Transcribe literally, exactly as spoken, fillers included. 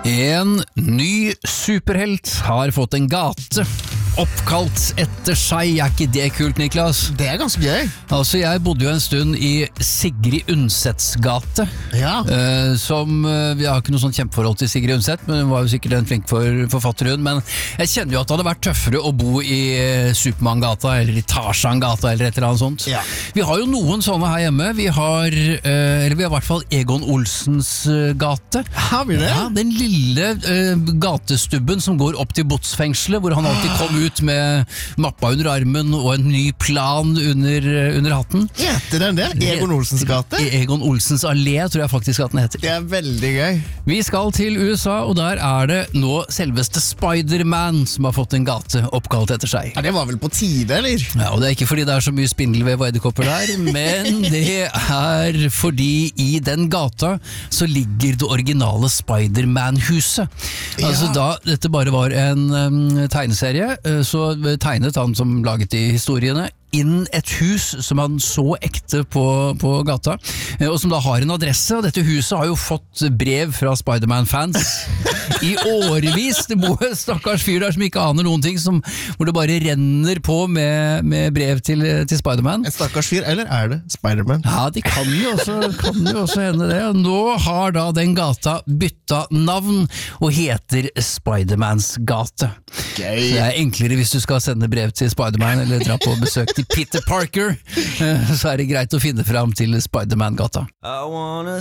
En ny superhelt har fått en gate oppkalt etter seg. Er ikke det kult, Niklas? Det er ganske gøy. Altså, jeg bodde jo en stund i Sigrid Undsets gate. Ja. Eh, som, eh, Vi har ikke noe sånn kjempeforhold til Sigrid Undset, men hun var jo sikkert en flink for, forfatter hun. Men jeg kjenner jo at det hadde vært tøffere å bo i eh, Supermann-gata, eller i Tarzan-gata, eller et eller annet sånt. Ja. Vi har jo noen sånne her hjemme. Vi har, eh, eller vi har i hvert fall Egon Olsens eh, gate. Har vi det? Ja, den lille eh, gatestubben som går opp til botsfengselet, hvor han alltid kom ut med mappa under armen og en ny plan under, under hatten. Heter den det? Egon Olsens gate? Egon Olsens allé, tror jeg faktisk at den heter. Det er veldig gøy. Vi skal til U S A, og der er det nå selveste Spider-Man som har fått en gate oppkalt etter seg. Ja, det var vel på tide, eller? Ja, og det er ikke fordi det er så mye spindelvev og edderkopper der, men det er fordi i den gata så ligger det originale Spider-Man-huset. Altså Ja. da dette bare var en um, tegneserie, så tegnet han som laget de historiene inn et hus som han så ekte på, på gata, og som da har en adresse, og dette huset har jo fått brev fra Spider-Man-fans i årevis. Det bor en stakkars fyr der som ikke aner noen ting, som, hvor det bare renner på med, med brev til, til Spider-Man. En stakkars fyr, eller er det Spider-Man? Ja, det kan jo også, kan jo også hende det. Nå har da den gata bytta navn og heter Spider-Mans gate. Gøy. Så det er enklere hvis du skal sende brev til Spider-Man eller dra på besøk til Peter Parker, så er det greit å finne fram til Spider-Man-gata. I wanna